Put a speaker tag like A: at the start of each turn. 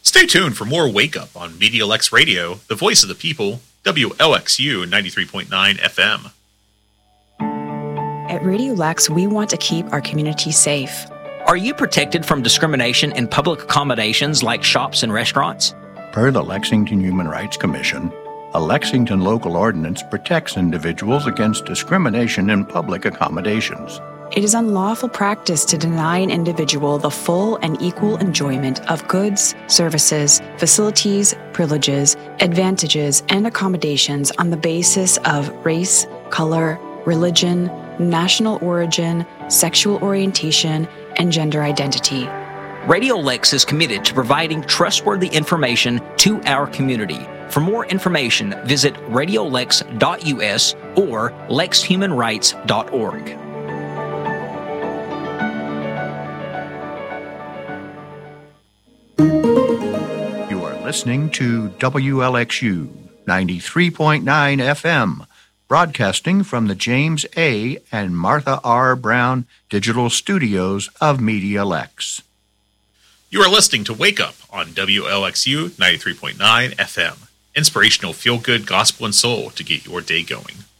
A: Stay tuned for more Wake Up on Media Lex Radio, the voice of the people, WLXU 93.9 FM.
B: At Radio Lex, we want to keep our community safe.
C: Are you protected from discrimination in public accommodations like shops and restaurants?
D: Per the Lexington Human Rights Commission, a Lexington local ordinance protects individuals against discrimination in public accommodations.
B: It is unlawful practice to deny an individual the full and equal enjoyment of goods, services, facilities, privileges, advantages, and accommodations on the basis of race, color, religion, national origin, sexual orientation, and gender identity.
C: Radio Lex is committed to providing trustworthy information to our community. For more information, visit radiolex.us or lexhumanrights.org.
D: You are listening to WLXU 93.9 FM, broadcasting from the James A. and Martha R. Brown Digital Studios of Media Lex.
A: You are listening to Wake Up on WLXU 93.9 FM. Inspirational feel-good gospel and soul to get your day going.